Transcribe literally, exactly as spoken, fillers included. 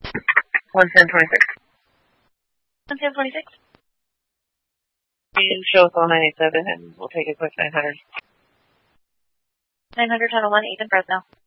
one ten twenty-six. one ten twenty-six. You show us all nine eight seven, and we'll take a quick nine hundred. nine hundred, Tunnel one, Ethan Fresno.